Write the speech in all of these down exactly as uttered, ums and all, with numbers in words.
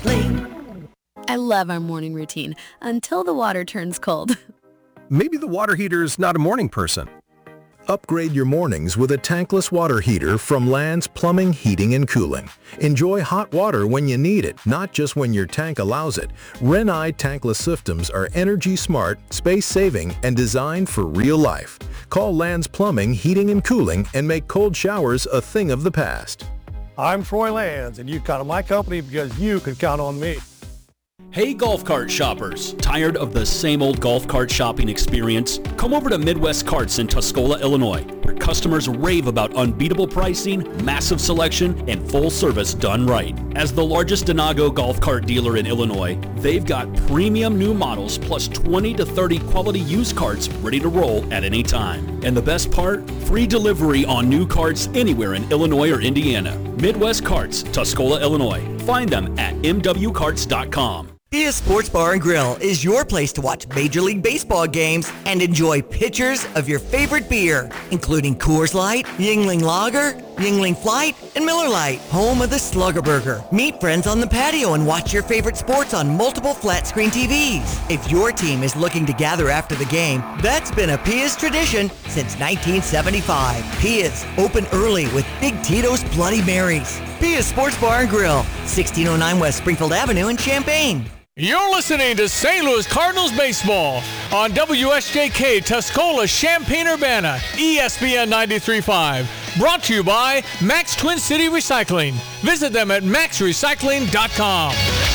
I love our morning routine until the water turns cold. Maybe the water heater's not a morning person. Upgrade your mornings with a tankless water heater from Land's Plumbing, Heating, and Cooling. Enjoy hot water when you need it, not just when your tank allows it. Renai tankless systems are energy smart, space-saving, and designed for real life. Call Land's Plumbing, Heating, and Cooling and make cold showers a thing of the past. I'm Troy Lands, and you count on my company because you can count on me. Hey golf cart shoppers, tired of the same old golf cart shopping experience? Come over to Midwest Carts in Tuscola, Illinois, where customers rave about unbeatable pricing, massive selection, and full service done right. As the largest Denago golf cart dealer in Illinois, they've got premium new models plus twenty to thirty quality used carts ready to roll at any time. And the best part? Free delivery on new carts anywhere in Illinois or Indiana. Midwest Carts, Tuscola, Illinois. Find them at m w carts dot com. Pia's Sports Bar and Grill is your place to watch Major League Baseball games and enjoy pitchers of your favorite beer, including Coors Light, Yuengling Lager, Yuengling Flight, and Miller Lite, home of the Slugger Burger. Meet friends on the patio and watch your favorite sports on multiple flat-screen T Vs. If your team is looking to gather after the game, that's been a Pia's tradition since nineteen seventy-five. Pia's, open early with Big Tito's Bloody Marys. Pia's Sports Bar and Grill, sixteen oh nine West Springfield Avenue in Champaign. You're listening to Saint Louis Cardinals Baseball on W S J K Tuscola, Champaign-Urbana, E S P N ninety-three point five. Brought to you by Max Twin City Recycling. Visit them at max recycling dot com.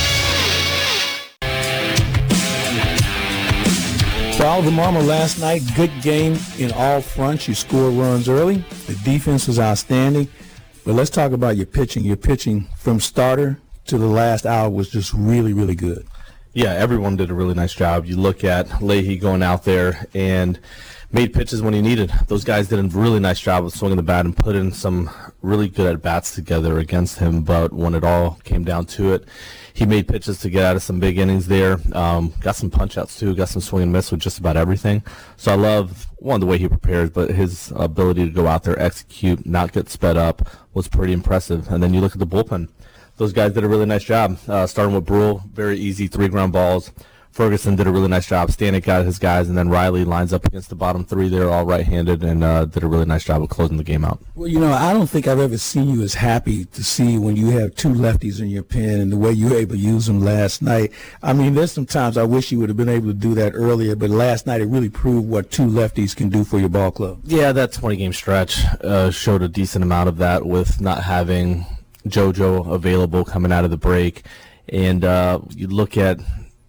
For Oliver Marmol last night, good game in all fronts. You score runs early. The defense was outstanding. But let's talk about your pitching. Your pitching from starter to the last hour was just really, really good. Yeah, everyone did a really nice job. You look at Leahy going out there and made pitches when he needed. Those guys did a really nice job of swinging the bat and putting some really good at-bats together against him. But when it all came down to it, he made pitches to get out of some big innings there. Um, got some punch-outs, too. Got some swing and miss with just about everything. So I love, one, the way he prepares, but his ability to go out there, execute, not get sped up was pretty impressive. And then you look at the bullpen. Those guys did a really nice job. Uh, starting with Brule, very easy, three ground balls. Ferguson did a really nice job. Stanek got his guys, and then Riley lines up against the bottom three there, all right-handed, and uh, did a really nice job of closing the game out. Well, you know, I don't think I've ever seen you as happy to see when you have two lefties in your pen and the way you were able to use them last night. I mean, there's some times I wish you would have been able to do that earlier, but last night it really proved what two lefties can do for your ball club. Yeah, that twenty-game stretch uh, showed a decent amount of that with not having JoJo available coming out of the break. And uh, you look at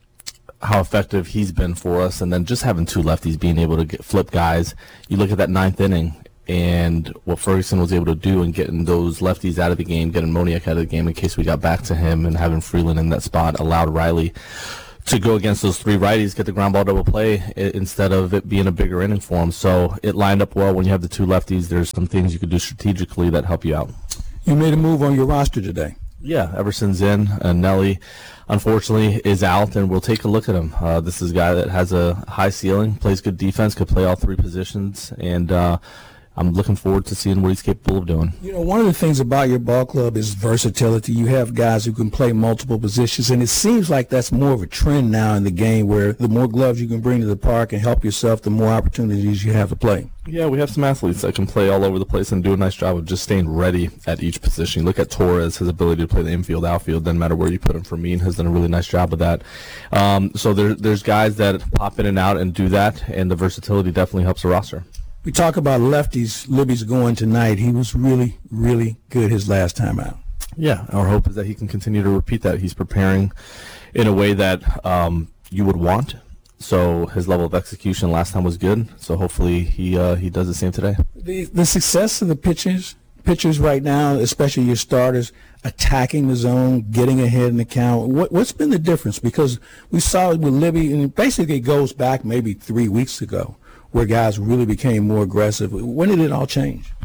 how effective he's been for us, and then just having two lefties being able to get, flip guys. You look at that ninth inning and what Ferguson was able to do in getting those lefties out of the game, getting Moniak out of the game in case we got back to him, and having Freeland in that spot allowed Riley to go against those three righties, get the ground ball double play instead of it being a bigger inning for him. So it lined up well. When you have the two lefties, there's some things you could do strategically that help you out. You made a move on your roster today. Yeah, Everson's in, and Nelly, unfortunately, is out, and we'll take a look at him. Uh, this is a guy that has a high ceiling, plays good defense, could play all three positions, and uh, I'm looking forward to seeing what he's capable of doing. You know, one of the things about your ball club is versatility. You have guys who can play multiple positions, and it seems like that's more of a trend now in the game where the more gloves you can bring to the park and help yourself, the more opportunities you have to play. Yeah, we have some athletes that can play all over the place and do a nice job of just staying ready at each position. You look at Torres, his ability to play the infield, outfield, doesn't matter where you put him. Fermin has done a really nice job of that. Um, so there, there's guys that pop in and out and do that, and the versatility definitely helps the roster. We talk about lefties. Libby's going tonight. He was really, really good his last time out. Yeah, our hope is that he can continue to repeat that. He's preparing in a way that um, you would want. So his level of execution last time was good. So hopefully he uh, he does the same today. The the success of the pitchers pitchers right now, especially your starters, attacking the zone, getting ahead in the count. What what's been the difference? Because we saw it with Libby, and basically it goes back maybe three weeks ago, where guys really became more aggressive. When did it all change?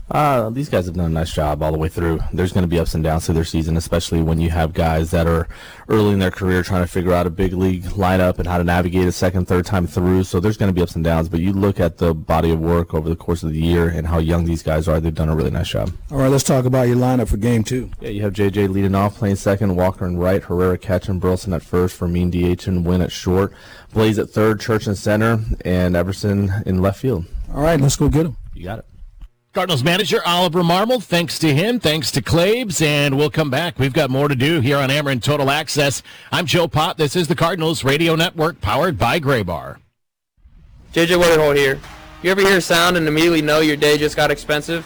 Uh, these guys have done a nice job all the way through. There's going to be ups and downs to their season, especially when you have guys that are early in their career trying to figure out a big league lineup and how to navigate a second, third time through. So there's going to be ups and downs. But you look at the body of work over the course of the year and how young these guys are, they've done a really nice job. All right, let's talk about your lineup for game two. Yeah, you have J J leading off, playing second, Walker in right, Herrera catching, Burleson at first, Fermin D H and Wynn at short, Blaze at third, Church in center, and Everson in left field. All right, let's go get them. You got it. Cardinals manager Oliver Marmol, thanks to him, thanks to Claves, and we'll come back. We've got more to do here on Ameren Total Access. I'm Joe Pott. This is the Cardinals Radio Network, powered by Gray Bar. J J Weatherholt here. You ever hear a sound and immediately know your day just got expensive?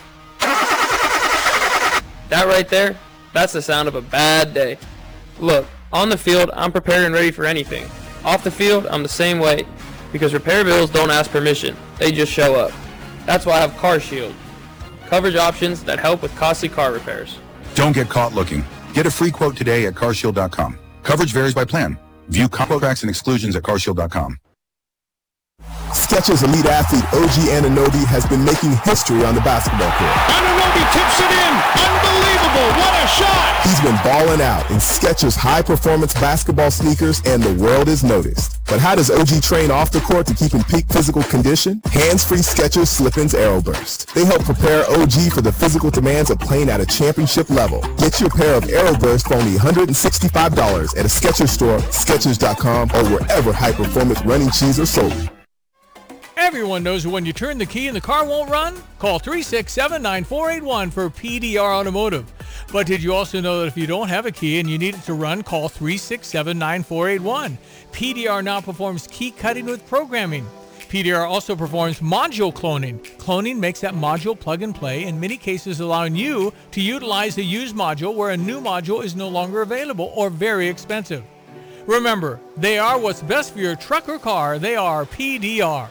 That right there, that's the sound of a bad day. Look, on the field, I'm prepared and ready for anything. Off the field, I'm the same way, because repair bills don't ask permission. They just show up. That's why I have CarShield. Coverage options that help with costly car repairs. Don't get caught looking. Get a free quote today at car shield dot com. Coverage varies by plan. View contracts and exclusions at car shield dot com. Skechers elite athlete O G Anunoby has been making history on the basketball court. Anunoby tips it in. Unbelievable. What a shot. He's been balling out in Skechers high-performance basketball sneakers, and the world is noticed. But how does O G train off the court to keep in peak physical condition? Hands-free Skechers Slip-ins Aeroburst. They help prepare O G for the physical demands of playing at a championship level. Get your pair of Aeroburst for only one hundred sixty-five dollars at a Skechers store, Skechers dot com, or wherever high-performance running shoes are sold. Everyone knows when you turn the key and the car won't run? Call three six seven, nine four eight one for P D R Automotive. But did you also know that if you don't have a key and you need it to run, call three six seven, nine four eight one. P D R now performs key cutting with programming. P D R also performs module cloning. Cloning makes that module plug and play, in many cases allowing you to utilize a used module where a new module is no longer available or very expensive. Remember, they are what's best for your truck or car. They are P D R.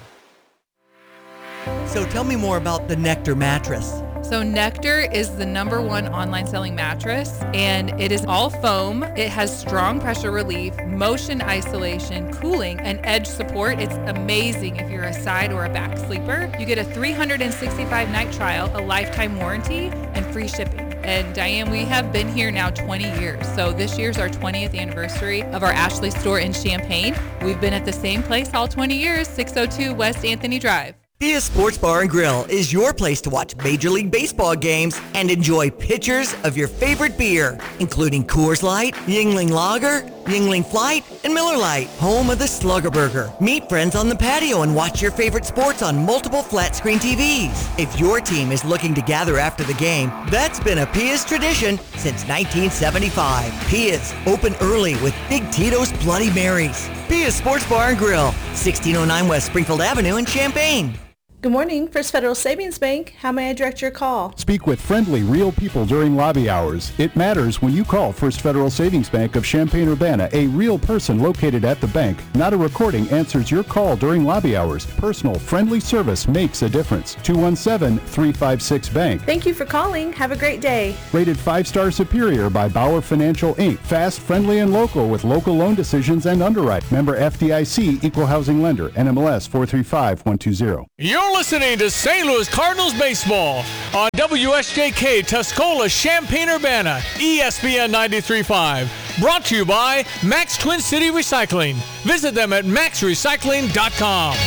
So tell me more about the Nectar mattress. So Nectar is the number one online selling mattress, and it is all foam. It has strong pressure relief, motion isolation, cooling, and edge support. It's amazing if you're a side or a back sleeper. You get a three hundred sixty-five night trial, a lifetime warranty, and free shipping. And Diane, we have been here now twenty years. So this year's our twentieth anniversary of our Ashley store in Champaign. We've been at the same place all twenty years, six oh two West Anthony Drive. Pia Sports Bar and Grill is your place to watch Major League Baseball games and enjoy pitchers of your favorite beer, including Coors Light, Yuengling Lager, Yuengling Flight, and Miller Lite, home of the Slugger Burger. Meet friends on the patio and watch your favorite sports on multiple flat-screen T Vs. If your team is looking to gather after the game, that's been a Pia's tradition since nineteen seventy-five. Pia's, open early with Big Tito's Bloody Marys. Pia's Sports Bar and Grill, sixteen oh nine West Springfield Avenue in Champaign. Good morning, First Federal Savings Bank. How may I direct your call? Speak with friendly, real people during lobby hours. It matters when you call First Federal Savings Bank of Champaign-Urbana. A real person located at the bank. Not a recording answers your call during lobby hours. Personal, friendly service makes a difference. two one seven, three five six, bank. Thank you for calling. Have a great day. Rated five-star superior by Bauer Financial, Incorporated. Fast, friendly, and local with local loan decisions and underwrite. Member F D I C, Equal Housing Lender. N M L S four three five one two zero. You're listening to Saint Louis Cardinals baseball on W S J K Tuscola Champaign-Urbana, E S P N ninety-three point five. Brought to you by Max Twin City Recycling. Visit them at max recycling dot com.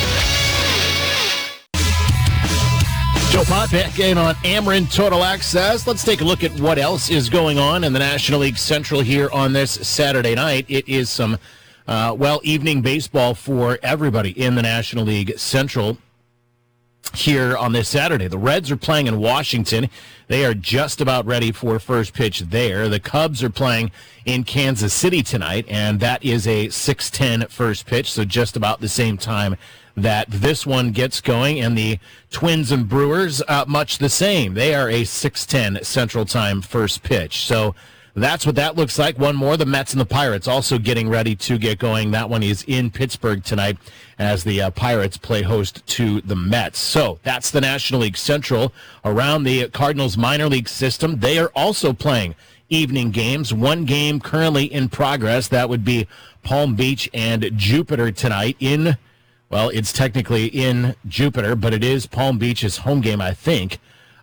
Joe Pott back in on Ameren Total Access. Let's take a look at what else is going on in the National League Central here on this Saturday night. It is some, uh, well, evening baseball for everybody in the National League Central here on this Saturday. The Reds are playing in Washington. They are just about ready for first pitch there. The Cubs are playing in Kansas City tonight, and that is a six ten first pitch, so just about the same time that this one gets going. And the Twins and Brewers, uh, much the same. They are a six ten Central Time first pitch. So that's what that looks like. One more, the Mets and the Pirates also getting ready to get going. That one is in Pittsburgh tonight as the uh, Pirates play host to the Mets. So that's the National League Central. Around the Cardinals minor league system, they are also playing evening games. One game currently in progress. That would be Palm Beach and Jupiter tonight in, well, it's technically in Jupiter, but it is Palm Beach's home game, I think.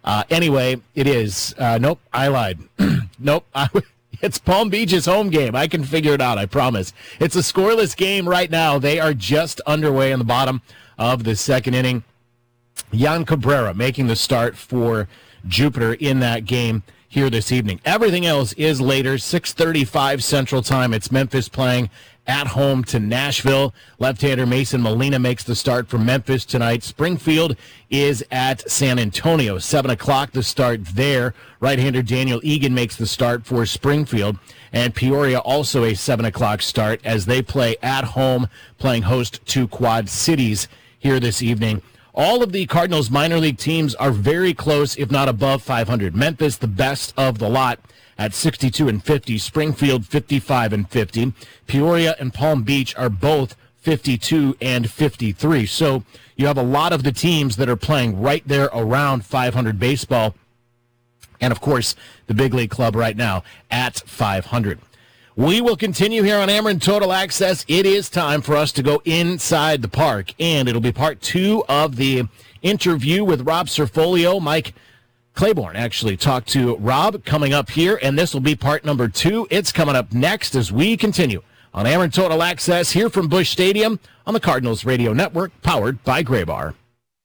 Uh, anyway, it is. Uh, nope, I lied. nope, I, it's Palm Beach's home game. I can figure it out, I promise. It's a scoreless game right now. They are just underway in the bottom of the second inning. Jan Cabrera making the start for Jupiter in that game here this evening. Everything else is later, six thirty-five Central Time. It's Memphis playing at home to Nashville. Left-hander Mason Molina makes the start for Memphis tonight. Springfield is at San Antonio. seven o'clock the start there. Right-hander Daniel Egan makes the start for Springfield. And Peoria also a seven o'clock start as they play at home, playing host to Quad Cities here this evening. All of the Cardinals minor league teams are very close, if not above five hundred. Memphis, the best of the lot, at sixty-two and fifty. Springfield, fifty-five and fifty. Peoria and Palm Beach are both fifty-two and fifty-three. So you have a lot of the teams that are playing right there around five hundred baseball. And, of course, the big league club right now at five hundred. We will continue here on Ameren Total Access. It is time for us to go inside the park, and it'll be part two of the interview with Rob Cerfolio. Mike Claiborne actually talked to Rob coming up here, and this will be part number two. It's coming up next as we continue on Ameren Total Access here from Busch Stadium on the Cardinals Radio Network, powered by Graybar.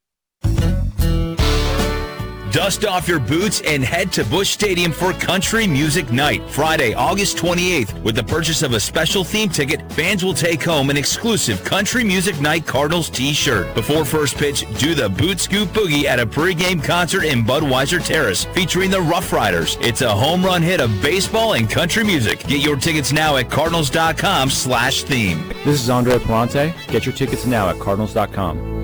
Dust off your boots and head to Busch Stadium for Country Music Night, Friday, August twenty-eighth. With the purchase of a special theme ticket, fans will take home an exclusive Country Music Night Cardinals t-shirt. Before first pitch, do the Boot Scoop Boogie at a pregame concert in Budweiser Terrace, featuring the Rough Riders. It's a home run hit of baseball and country music. Get your tickets now at cardinals.com slash theme. This is Andre Palante. Get your tickets now at cardinals dot com.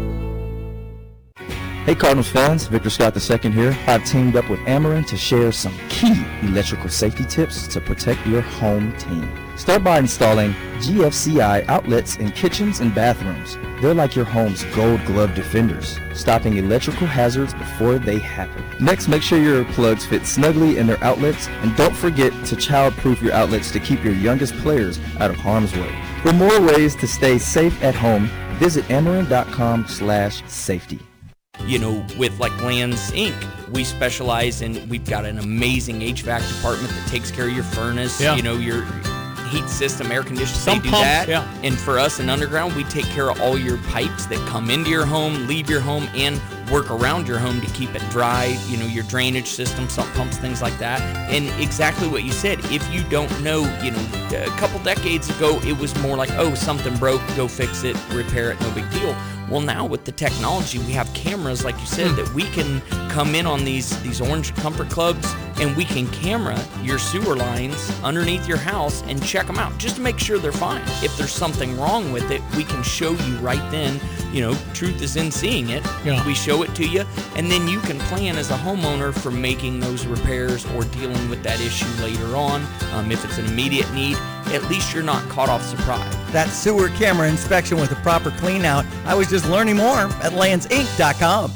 Hey Cardinals fans, Victor Scott the second here. I've teamed up with Ameren to share some key electrical safety tips to protect your home team. Start by installing G F C I outlets in kitchens and bathrooms. They're like your home's gold glove defenders, stopping electrical hazards before they happen. Next, make sure your plugs fit snugly in their outlets, and don't forget to child-proof your outlets to keep your youngest players out of harm's way. For more ways to stay safe at home, visit ameren.com slash safety. You know, with like Lands Incorporated, we specialize in, we've got an amazing H V A C department that takes care of your furnace, yeah. you know, your heat system, air conditioning, Some they do pumps, that. Yeah. And for us in Underground, we take care of all your pipes that come into your home, leave your home, and work around your home to keep it dry, you know, your drainage system, sump pumps, things like that. And exactly what you said, if you don't know, you know, a couple decades ago, it was more like, oh, something broke, go fix it, repair it, no big deal. Well, now with the technology, we have cameras, like you said, that we can come in on these, these Orange Comfort Clubs, and we can camera your sewer lines underneath your house and check them out just to make sure they're fine. If there's something wrong with it, we can show you right then. You know, truth is in seeing it. Yeah. We show it to you, and then you can plan as a homeowner for making those repairs or dealing with that issue later on. Um, if it's an immediate need, at least you're not caught off surprise. That sewer camera inspection with a proper clean out. I was just learning more at lands inc dot com.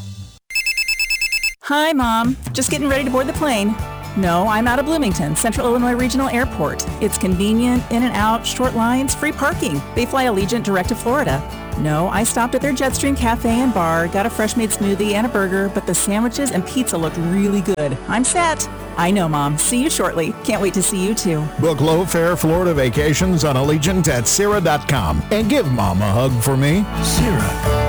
Hi, Mom. Just getting ready to board the plane. No, I'm out of Bloomington, Central Illinois Regional Airport. It's convenient, in and out, short lines, free parking. They fly Allegiant direct to Florida. No, I stopped at their Jetstream Cafe and Bar, got a fresh made smoothie and a burger, but the sandwiches and pizza looked really good. I'm set. I know, Mom. See you shortly. Can't wait to see you too. Book low-fare Florida vacations on Allegiant at Sierra dot com. And give Mom a hug for me. Sierra.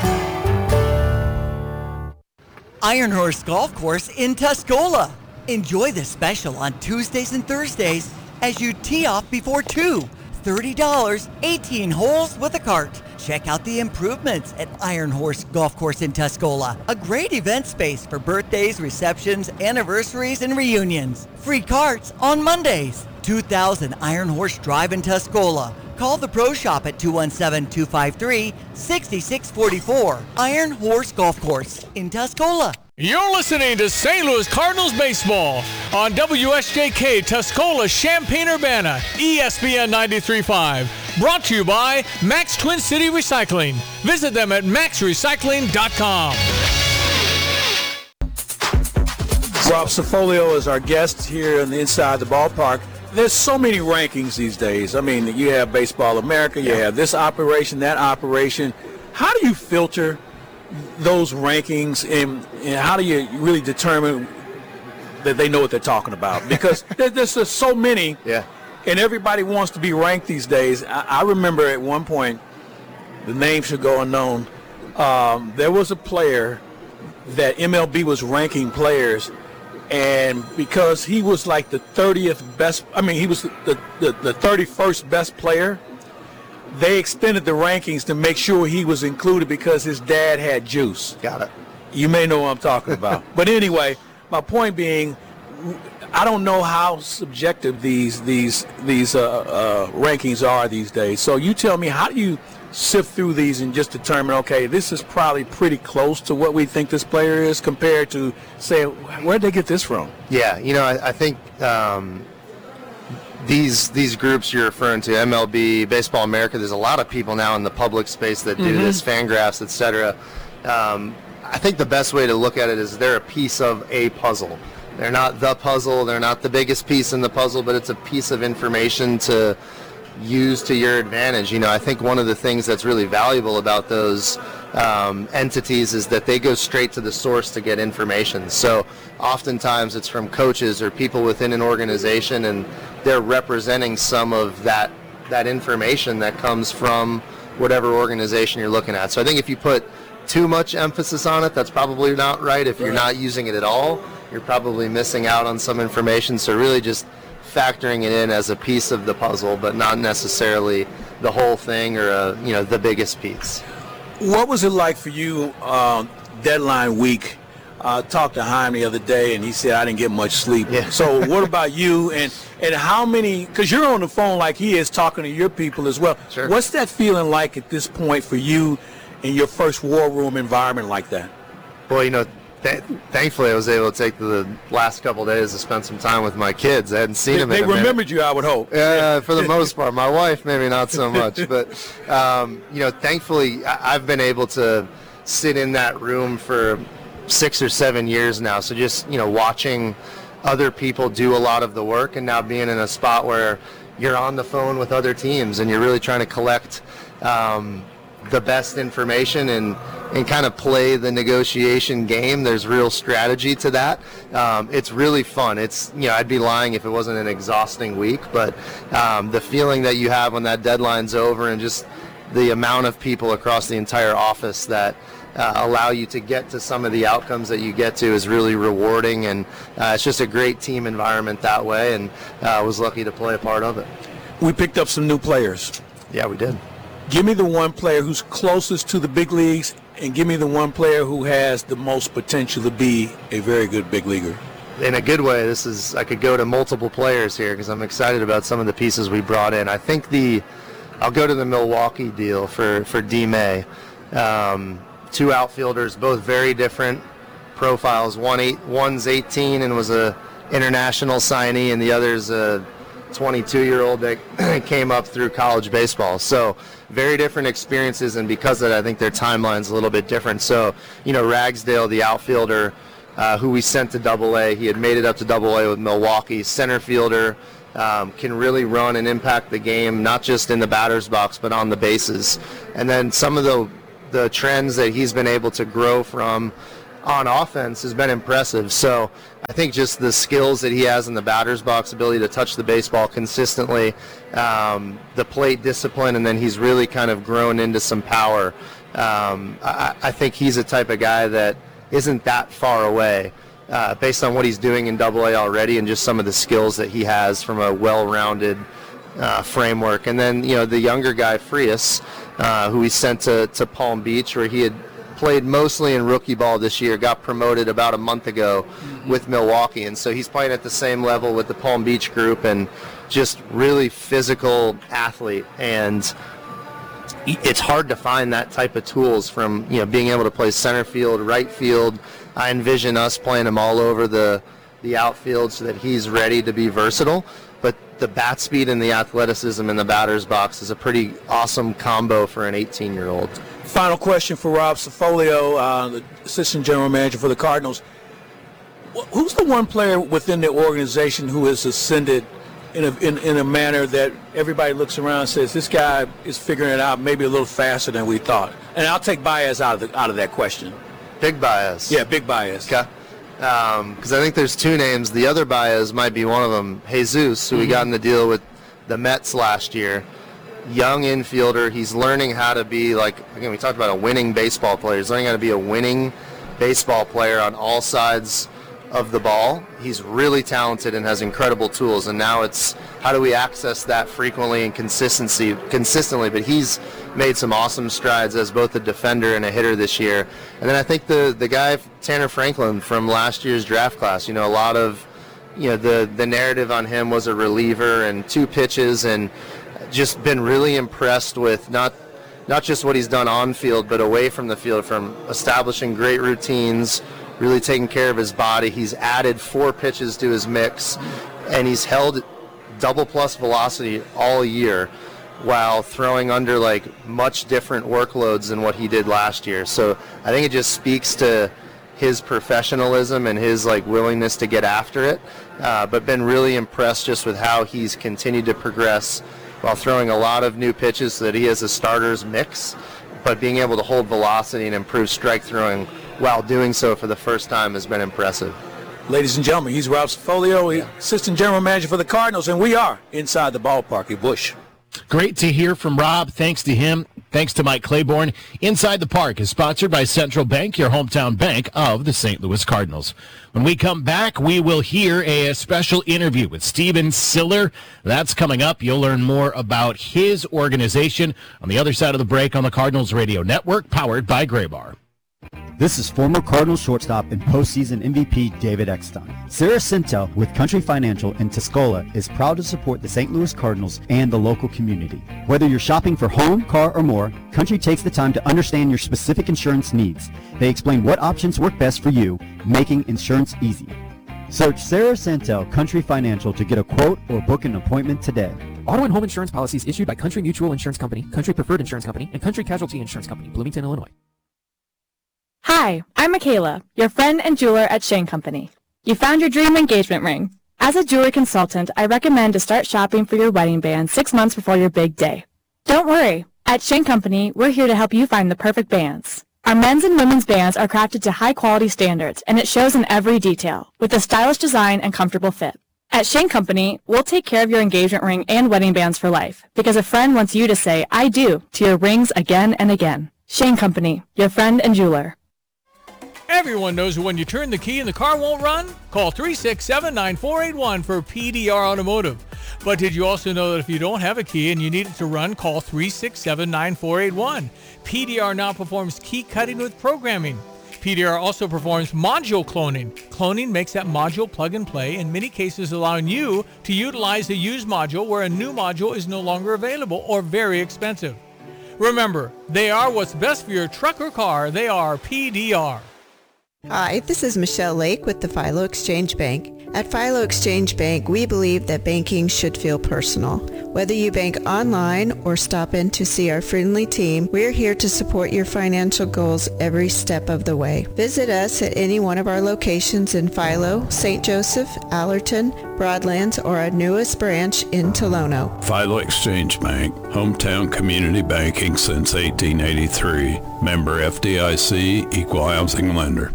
Iron Horse Golf Course in Tuscola. Enjoy the special on Tuesdays and Thursdays as you tee off before two. thirty dollars, eighteen holes with a cart. Check out the improvements at Iron Horse Golf Course in Tuscola. A great event space for birthdays, receptions, anniversaries, and reunions. Free carts on Mondays. two thousand Iron Horse Drive in Tuscola. Call the Pro Shop at two one seven, two five three, six six four four. Iron Horse Golf Course in Tuscola. You're listening to Saint Louis Cardinals baseball on W S J K Tuscola, Champaign-Urbana, E S P N ninety-three point five. Brought to you by Max Twin City Recycling. Visit them at max recycling dot com. Rob Cerfolio is our guest here on the Inside the Ballpark. There's so many rankings these days. I mean, you have Baseball America, you have this operation, that operation. How do you filter those rankings, and, and how do you really determine that they know what they're talking about? Because there, there's just so many, yeah, and everybody wants to be ranked these days. I, I remember at one point, the name should go unknown, um, there was a player that M L B was ranking players, and because he was like the thirtieth best, I mean, he was the, the, the thirty-first best player, they extended the rankings to make sure he was included because his dad had juice. Got it. You may know what I'm talking about. But anyway, my point being, I don't know how subjective these these these uh, uh, rankings are these days. So you tell me, how do you sift through these and just determine, okay, this is probably pretty close to what we think this player is compared to, say, where'd they get this from? Yeah, you know, I, I think um, these these groups you're referring to, M L B, Baseball America, there's a lot of people now in the public space that do Mm-hmm. this, Fangraphs, et cetera. Um, I think the best way to look at it is they're a piece of a puzzle. They're not the puzzle, they're not the biggest piece in the puzzle, but it's a piece of information to use to your advantage. You know, I think one of the things that's really valuable about those um, entities is that they go straight to the source to get information. So oftentimes it's from coaches or people within an organization, and they're representing some of that that information that comes from whatever organization you're looking at. So I think if you put too much emphasis on it, that's probably not right. If you're not using it at all, you're probably missing out on some information. So really just factoring it in as a piece of the puzzle, but not necessarily the whole thing or a, you know, the biggest piece. What was it like for you uh, deadline week? Uh, talked to Chaim the other day, and he said, I didn't get much sleep. Yeah. So what about you, and, and how many, because you're on the phone like he is talking to your people as well. Sure. What's that feeling like at this point for you in your first war room environment like that? Well, you know, th- thankfully I was able to take the last couple of days to spend some time with my kids. I hadn't seen They, them they in a minute. remembered you, I would hope. Yeah, for the most part. My wife, maybe not so much. But, um, you know, thankfully I- I've been able to sit in that room for six or seven years now. So just, you know, watching other people do a lot of the work, and now being in a spot where you're on the phone with other teams and you're really trying to collect um, the best information and, and kind of play the negotiation game. There's real strategy to that. Um, it's really fun. It's, you know, I'd be lying if it wasn't an exhausting week, but um, the feeling that you have when that deadline's over, and just the amount of people across the entire office that uh, allow you to get to some of the outcomes that you get to is really rewarding, and uh, it's just a great team environment that way, and I uh, was lucky to play a part of it. We picked up some new players. Yeah, we did. Give me the one player who's closest to the big leagues, and give me the one player who has the most potential to be a very good big leaguer. In a good way, this is, I could go to multiple players here because I'm excited about some of the pieces we brought in. I think the, I'll go to the Milwaukee deal for, for D-May. Um, two outfielders, both very different profiles. One eight, one's eighteen and was a international signee, and the other's a twenty-two-year-old that came up through college baseball. So very different experiences, and because of that, I think their timeline's a little bit different. So, you know, Ragsdale, the outfielder, uh, who we sent to Double A, he had made it up to Double A with Milwaukee. Center fielder, um, can really run and impact the game, not just in the batter's box, but on the bases. And then some of the the trends that he's been able to grow from on offense has been impressive. So I think just the skills that he has in the batter's box, ability to touch the baseball consistently, um, the plate discipline, and then he's really kind of grown into some power. Um, I, I think he's a type of guy that isn't that far away uh, based on what he's doing in Double A already, and just some of the skills that he has from a well-rounded uh, framework. And then, you know, the younger guy, Frias, uh, who we sent to, to Palm Beach, where he had played mostly in rookie ball this year, got promoted about a month ago with Milwaukee, and so he's playing at the same level with the Palm Beach group, and just really physical athlete. And it's hard to find that type of tools from, you know, being able to play center field, right field. I envision us playing him all over the the outfield so that he's ready to be versatile. But the bat speed and the athleticism in the batter's box is a pretty awesome combo for an eighteen-year-old. Final question for Rob Cifolio, uh, the assistant general manager for the Cardinals. Who's the one player within the organization who has ascended in a, in, in a manner that everybody looks around and says, this guy is figuring it out maybe a little faster than we thought. And I'll take Baez out of the, out of that question. Big Baez. Yeah, Big Baez. Okay. Because um, I think there's two names. The other Baez might be one of them. Jesus, who mm-hmm. we got in the deal with the Mets last year. Young infielder. He's learning how to be, like, again, we talked about a winning baseball player. He's learning how to be a winning baseball player on all sides of the ball. He's really talented and has incredible tools, and now it's how do we access that frequently and consistency consistently. But he's made some awesome strides as both a defender and a hitter this year. And then I think the the guy Tanner Franklin from last year's draft class, you know, a lot of you know the the narrative on him was a reliever and two pitches, and just been really impressed with not not just what he's done on field but away from the field, from establishing great routines, really taking care of his body. He's added four pitches to his mix, and he's held double plus velocity all year while throwing under like much different workloads than what he did last year. So I think it just speaks to his professionalism and his like willingness to get after it, uh, but been really impressed just with how he's continued to progress while throwing a lot of new pitches so that he has a starter's mix, but being able to hold velocity and improve strike throwing while doing so for the first time has been impressive. Ladies and gentlemen, he's Rob Cifolio, yeah. Assistant General Manager for the Cardinals, and we are inside the ballpark at Busch. Great to hear from Rob. Thanks to him. Thanks to Mike Claiborne. Inside the Park is sponsored by Central Bank, your hometown bank of the Saint Louis Cardinals. When we come back, we will hear a special interview with Steven Siller. That's coming up. You'll learn more about his organization on the other side of the break on the Cardinals Radio Network, powered by Graybar. This is former Cardinals shortstop and postseason M V P David Eckstein. Sarah Sintel with Country Financial in Tuscola is proud to support the Saint Louis Cardinals and the local community. Whether you're shopping for home, car, or more, Country takes the time to understand your specific insurance needs. They explain what options work best for you, making insurance easy. Search Sarah Sintel Country Financial to get a quote or book an appointment today. Auto and home insurance policies issued by Country Mutual Insurance Company, Country Preferred Insurance Company, and Country Casualty Insurance Company, Bloomington, Illinois. Hi, I'm Michaela, your friend and jeweler at Shane Company. You found your dream engagement ring. As a jewelry consultant, I recommend to start shopping for your wedding band six months before your big day. Don't worry, at Shane Company, we're here to help you find the perfect bands. Our men's and women's bands are crafted to high-quality standards, and it shows in every detail, with a stylish design and comfortable fit. At Shane Company, we'll take care of your engagement ring and wedding bands for life, because a friend wants you to say, I do, to your rings again and again. Shane Company, your friend and jeweler. Everyone knows that when you turn the key and the car won't run, call three six seven, nine four eight one for P D R Automotive. But did you also know that if you don't have a key and you need it to run, call three six seven, nine four eight one. P D R now performs key cutting with programming. P D R also performs module cloning. Cloning makes that module plug and play, in many cases allowing you to utilize a used module where a new module is no longer available or very expensive. Remember, they are what's best for your truck or car. They are P D R. Hi, this is Michelle Lake with the Philo Exchange Bank. At Philo Exchange Bank, we believe that banking should feel personal. Whether you bank online or stop in to see our friendly team, we're here to support your financial goals every step of the way. Visit us at any one of our locations in Philo, Saint Joseph, Allerton, Broadlands, or our newest branch in Tolono. Philo Exchange Bank, hometown community banking since eighteen eighty-three. Member F D I C, equal housing lender.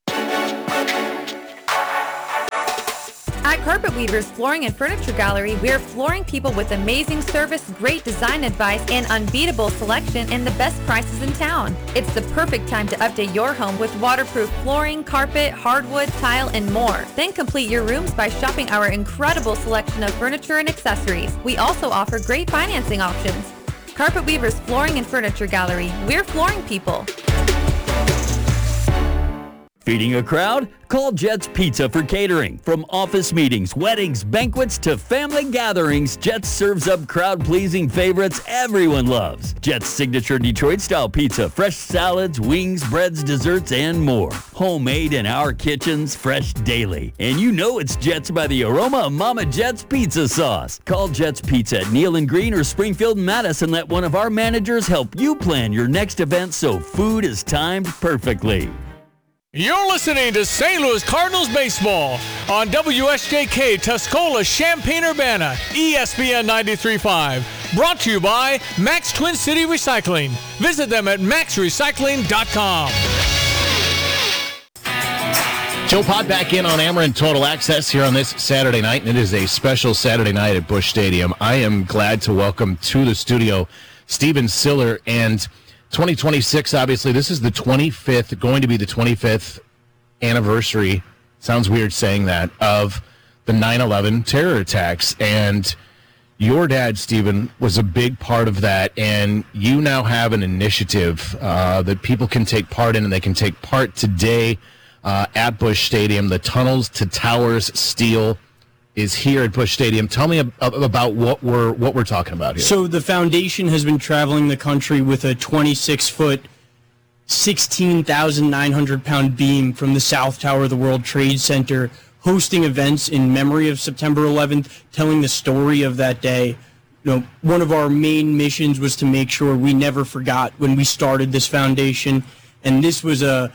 At Carpet Weavers Flooring and Furniture Gallery, we're flooring people with amazing service, great design advice, and unbeatable selection and the best prices in town. It's the perfect time to update your home with waterproof flooring, carpet, hardwood, tile, and more. Then complete your rooms by shopping our incredible selection of furniture and accessories. We also offer great financing options. Carpet Weavers Flooring and Furniture Gallery, we're flooring people. Feeding a crowd? Call Jets Pizza for catering. From office meetings, weddings, banquets, to family gatherings, Jets serves up crowd-pleasing favorites everyone loves. Jets' signature Detroit-style pizza, fresh salads, wings, breads, desserts, and more. Homemade in our kitchens, fresh daily. And you know it's Jets by the aroma of Mama Jet's pizza sauce. Call Jets Pizza at Neal and Green or Springfield and Madison. Let one of our managers help you plan your next event so food is timed perfectly. You're listening to Saint Louis Cardinals baseball on W S J K Tuscola Champaign-Urbana, E S P N ninety-three point five. Brought to you by Max Twin City Recycling. Visit them at max recycling dot com. Joe Pod back in on Ameren Total Access here on this Saturday night, and it is a special Saturday night at Busch Stadium. I am glad to welcome to the studio Stephen Siller, and twenty twenty-six, obviously, this is the twenty-fifth, going to be the twenty-fifth anniversary, sounds weird saying that, of the nine eleven terror attacks. And your dad, Stephen, was a big part of that, and you now have an initiative uh, that people can take part in, and they can take part today uh, at Busch Stadium. The Tunnels to Towers Steel is here at Busch Stadium. Tell me ab- about what we're what we're talking about here. So the foundation has been traveling the country with a twenty-six foot, sixteen thousand nine hundred pound beam from the South Tower of the World Trade Center, hosting events in memory of September eleventh, telling the story of that day. You know, one of our main missions was to make sure we never forgot when we started this foundation, and this was a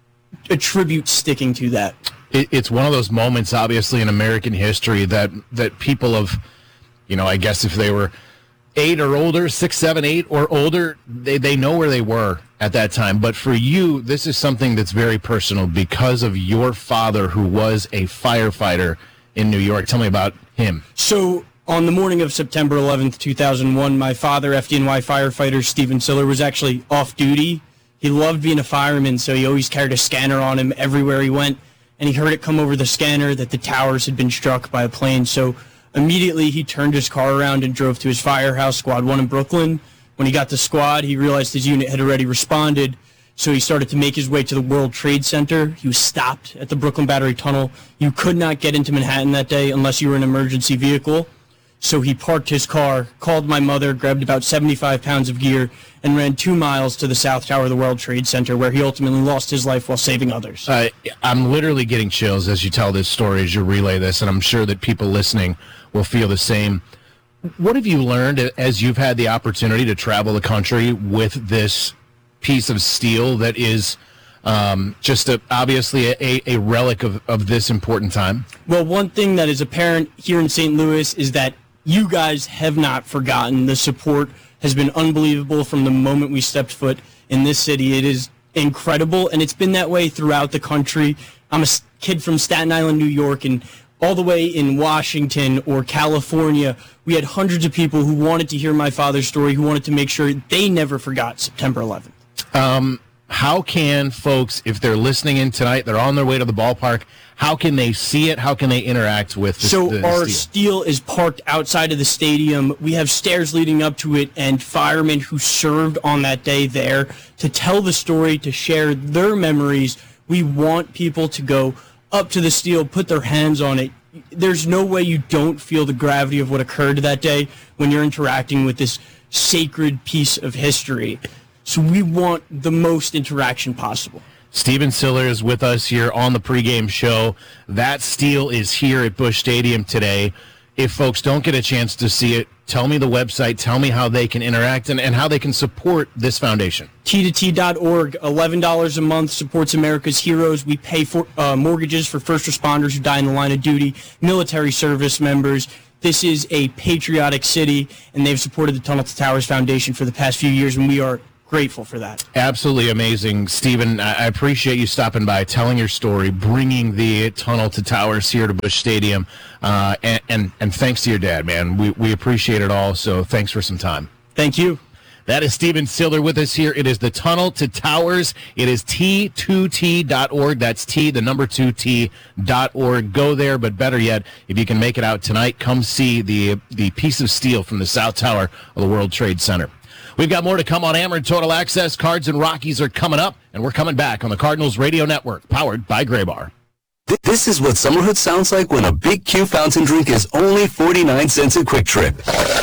a tribute sticking to that. It's one of those moments, obviously, in American history that, that people of, you know, I guess if they were eight or older, six, seven, eight or older, they, they know where they were at that time. But for you, this is something that's very personal because of your father, who was a firefighter in New York. Tell me about him. So on the morning of September eleventh, two thousand one, my father, F D N Y firefighter Stephen Siller, was actually off duty. He loved being a fireman, so he always carried a scanner on him everywhere he went. And he heard it come over the scanner that the towers had been struck by a plane. So immediately he turned his car around and drove to his firehouse, Squad one in Brooklyn. When he got to Squad, he realized his unit had already responded. So he started to make his way to the World Trade Center. He was stopped at the Brooklyn Battery Tunnel. You could not get into Manhattan that day unless you were in an emergency vehicle. So he parked his car, called my mother, grabbed about seventy-five pounds of gear, and ran two miles to the South Tower of the World Trade Center, where he ultimately lost his life while saving others. Uh, I'm literally getting chills as you tell this story, as you relay this, and I'm sure that people listening will feel the same. What have you learned as you've had the opportunity to travel the country with this piece of steel that is um, just a, obviously a, a relic of, of this important time? Well, one thing that is apparent here in Saint Louis is that you guys have not forgotten. The support has been unbelievable from the moment we stepped foot in this city. It is incredible, and it's been that way throughout the country. I'm a kid from Staten Island, New York, and all the way in Washington or California, we had hundreds of people who wanted to hear my father's story, who wanted to make sure they never forgot September eleventh. Um, how can folks, if they're listening in tonight, they're on their way to the ballpark, how can they see it? How can they interact with the, so the our steel? steel is parked outside of the stadium. We have stairs leading up to it and firemen who served on that day there to tell the story, to share their memories. We want people to go up to the steel, put their hands on it. There's no way you don't feel the gravity of what occurred that day when you're interacting with this sacred piece of history. So we want the most interaction possible. Stephen Siller is with us here on the pregame show. That steel is here at Busch Stadium today. If folks don't get a chance to see it, tell me the website, tell me how they can interact and, and how they can support this foundation. T two T dot org, eleven dollars a month, supports America's heroes. We pay for uh, mortgages for first responders who die in the line of duty, military service members. This is a patriotic city, and they've supported the Tunnel to Towers Foundation for the past few years, and we are grateful for that. Absolutely amazing. Stephen, I appreciate you stopping by, telling your story, bringing the Tunnel to Towers here to Busch Stadium, uh, and, and, and thanks to your dad, man. We, we appreciate it all, so thanks for some time. Thank you. That is Stephen Siller with us here. It is the Tunnel to Towers. It is T two T dot org. That's T, the number two T dot org. Go there, but better yet, if you can make it out tonight, come see the the piece of steel from the South Tower of the World Trade Center. We've got more to come on Ameren Total Access. Cards and Rockies are coming up, and we're coming back on the Cardinals Radio Network, powered by Gray Bar. This is what summerhood sounds like when a Big Q fountain drink is only forty-nine cents a Quick Trip.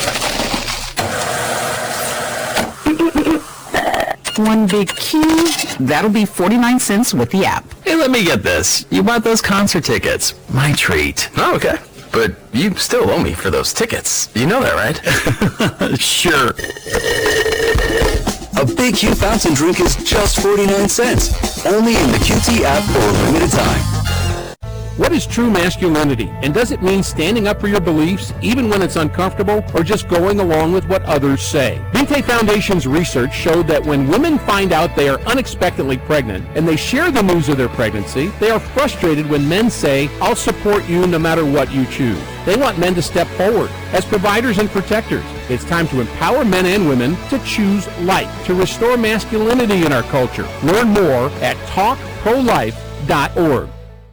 One Big Q, that'll be forty-nine cents with the app. Hey, let me get this. You bought those concert tickets. My treat. Oh, okay. But you still owe me for those tickets. You know that, right? Sure. A Big Q fountain drink is just forty-nine cents. Only in the Q T app for a limited time. What is true masculinity, and does it mean standing up for your beliefs even when it's uncomfortable, or just going along with what others say? Vinte Foundation's research showed that when women find out they are unexpectedly pregnant and they share the news of their pregnancy, they are frustrated when men say, "I'll support you no matter what you choose." They want men to step forward as providers and protectors. It's time to empower men and women to choose life, to restore masculinity in our culture. Learn more at talk pro life dot org.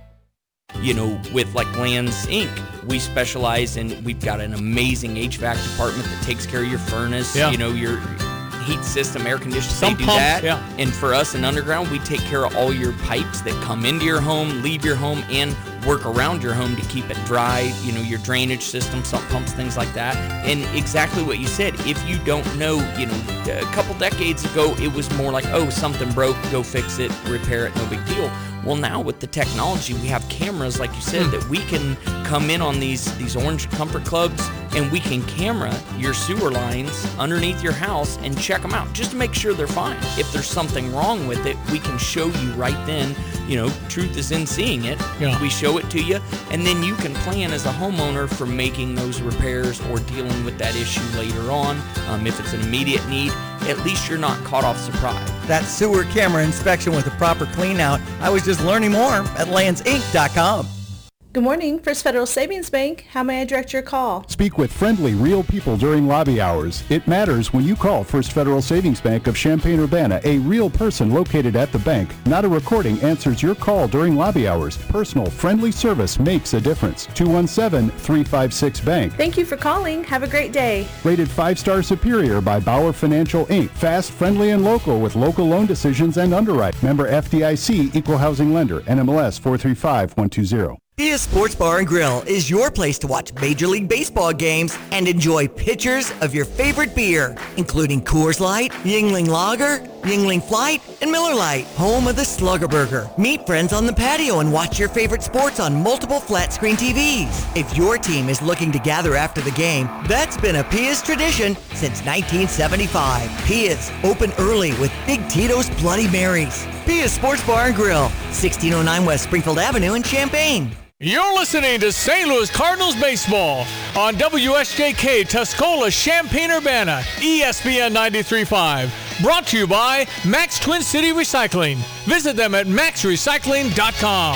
You know, with like Lands Incorporated, we specialize in, we've got an amazing H V A C department that takes care of your furnace, Yeah. you know, your heat system, air conditioning, Some they do pumps, that. yeah. And for us in Underground, we take care of all your pipes that come into your home, leave your home, and work around your home to keep it dry, you know, your drainage system, sump pumps, things like that. And exactly what you said, if you don't know, you know, a couple decades ago, it was more like, oh, something broke, go fix it, repair it, no big deal. Well, now with the technology, we have cameras, like you said, Hmm. that we can come in on these, these Orange Comfort Clubs, and we can camera your sewer lines underneath your house and check them out just to make sure they're fine. If there's something wrong with it, we can show you right then. You know, truth is in seeing it. Yeah. We show it to you, and then you can plan as a homeowner for making those repairs or dealing with that issue later on. Um, if it's an immediate need, at least you're not caught off surprise. That sewer camera inspection with a proper clean out. I was just learning more at lands inc dot com. Good morning, First Federal Savings Bank. How may I direct your call? Speak with friendly, real people during lobby hours. It matters when you call First Federal Savings Bank of Champaign-Urbana. A real person located at the bank. Not a recording answers your call during lobby hours. Personal, friendly service makes a difference. two one seven, three five six, bank. Thank you for calling. Have a great day. Rated five-star superior by Bauer Financial, Incorporated. Fast, friendly, and local with local loan decisions and underwrite. Member F D I C, Equal Housing Lender, N M L S four three five one two zero. Pia's Sports Bar and Grill is your place to watch Major League Baseball games and enjoy pitchers of your favorite beer, including Coors Light, Yingling Lager, Yingling Flight, and Miller Lite, home of the Slugger Burger. Meet friends on the patio and watch your favorite sports on multiple flat screen T Vs. If your team is looking to gather after the game, that's been a Pia's tradition since nineteen seventy-five. Pia's, open early with Big Tito's Bloody Marys. Pia's Sports Bar and Grill, sixteen oh nine West Springfield Avenue in Champaign. You're listening to Saint Louis Cardinals baseball on W S J K Tuscola Champaign-Urbana, E S P N ninety-three point five. Brought to you by Max Twin City Recycling. Visit them at max recycling dot com.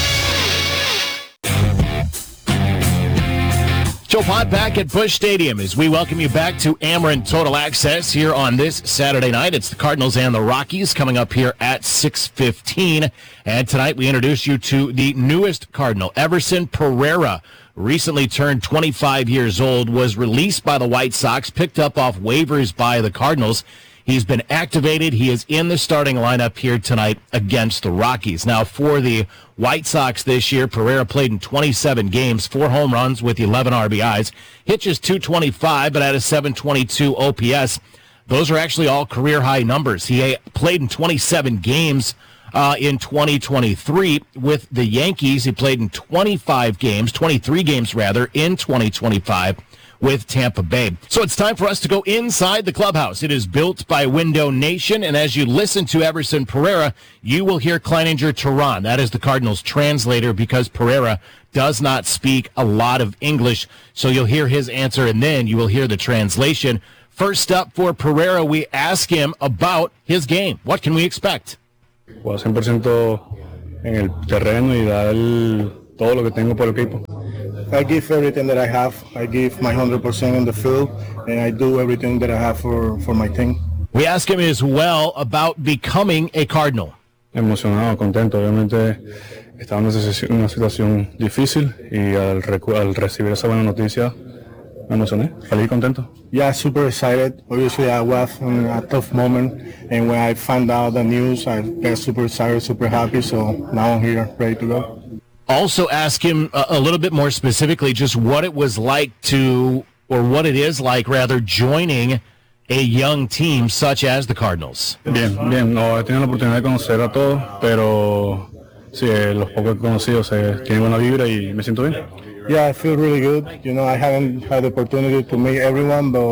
Joe Pott back at Busch Stadium as we welcome you back to Ameren Total Access here on this Saturday night. It's the Cardinals and the Rockies coming up here at six fifteen. And tonight we introduce you to the newest Cardinal, Everson Pereira. Recently turned twenty-five years old, was released by the White Sox, picked up off waivers by the Cardinals. He's been activated. He is in the starting lineup here tonight against the Rockies. Now, for the White Sox this year, Pereira played in twenty-seven games, four home runs with eleven R B Is. Hitches two twenty-five, but at a seven twenty-two O P S. Those are actually all career-high numbers. He played in twenty-seven games uh, in twenty twenty-three with the Yankees. He played in twenty-five games, twenty-three games rather, in twenty twenty-five. With Tampa Bay. So it's time for us to go inside the clubhouse. It is built by Window Nation, and as you listen to Everson Pereira, you will hear Kleininger Turan. That is the Cardinals translator, because Pereira does not speak a lot of English. So you'll hear his answer, and then you will hear the translation. First up for Pereira, we ask him about his game. What can we expect? Jugar cien por ciento en el terreno y dar todo lo que tengo por el equipo. I give everything that I have. I give my one hundred percent in the field, and I do everything that I have for, for my team. We ask him as well about becoming a Cardinal. Emocionado, contento. Obviamente estaba en una situación difícil y al, recu- al recibir esa buena noticia me emocioné. Feliz y contento. Yeah, super excited. Obviously, I was in a tough moment, and when I found out the news, I got super excited, super happy. So now I'm here, ready to go. Also ask him a, a little bit more specifically just what it was like to, or what it is like, rather, joining a young team such as the Cardinals. Bien, bien. No he tenido la oportunidad de conocer a todos, pero sí, los pocos que he conocido se tienen buena vibra y me siento bien. Yeah, I feel really good. You know, I haven't had the opportunity to meet everyone, but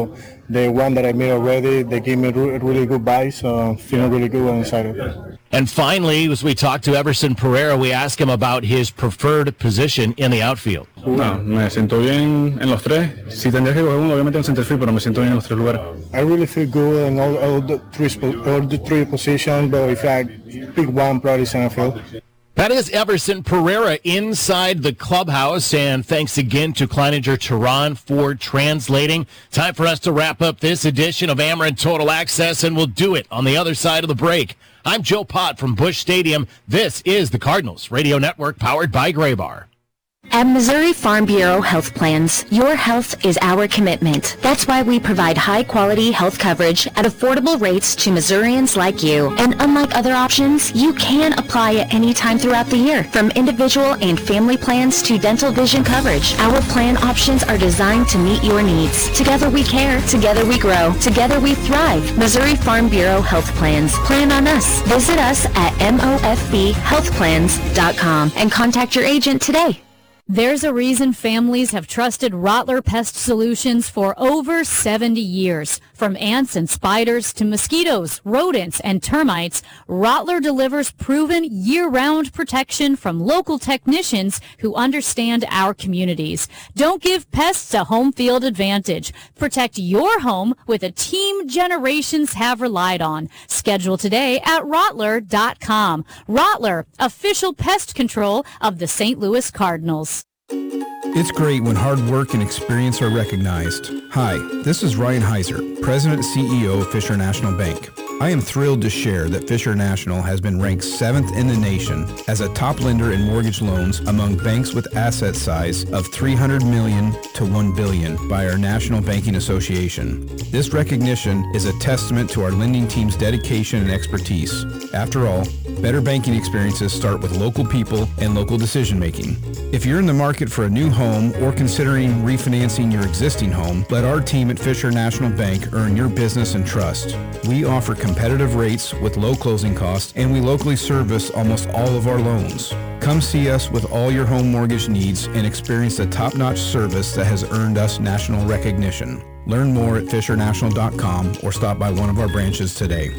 the one that I made already, they gave me a really good bite, so I'm feeling really good and excited. And finally, as we talked to Everson Pereira, we asked him about his preferred position in the outfield. No, me siento bien en los tres. Si tendría que coger uno, obviamente en center field, pero me siento bien en los tres lugares. I really feel good in all, all, the, three, all the three positions, but if I pick one, probably center field. That is Everson Pereira inside the clubhouse, and thanks again to Kleininger Turan for translating. Time for us to wrap up this edition of Ameren Total Access, and we'll do it on the other side of the break. I'm Joe Pott from Busch Stadium. This is the Cardinals Radio Network, powered by Graybar. At Missouri Farm Bureau Health Plans, your health is our commitment. That's why we provide high-quality health coverage at affordable rates to Missourians like you. And unlike other options, you can apply at any time throughout the year. From individual and family plans to dental vision coverage, our plan options are designed to meet your needs. Together we care. Together we grow. Together we thrive. Missouri Farm Bureau Health Plans. Plan on us. Visit us at M O F B health plans dot com and contact your agent today. There's a reason families have trusted Rottler Pest Solutions for over seventy years. From ants and spiders to mosquitoes, rodents, and termites, Rottler delivers proven year-round protection from local technicians who understand our communities. Don't give pests a home field advantage. Protect your home with a team generations have relied on. Schedule today at Rottler dot com. Rottler, official pest control of the Saint Louis Cardinals. It's great when hard work and experience are recognized. Hi, this is Ryan Heiser, President and C E O of Fisher National Bank. I am thrilled to share that Fisher National has been ranked seventh in the nation as a top lender in mortgage loans among banks with asset size of three hundred million dollars to one billion dollars by our National Banking Association. This recognition is a testament to our lending team's dedication and expertise. After all, better banking experiences start with local people and local decision making. If you're in the market for a new home or considering refinancing your existing home, let our team at Fisher National Bank earn your business and trust. We offer competitive rates with low closing costs, and we locally service almost all of our loans. Come see us with all your home mortgage needs and experience the top-notch service that has earned us national recognition. Learn more at fisher national dot com or stop by one of our branches today.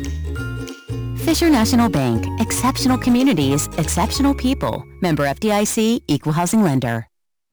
Fisher National Bank. Exceptional communities, exceptional people. Member F D I C, Equal Housing Lender.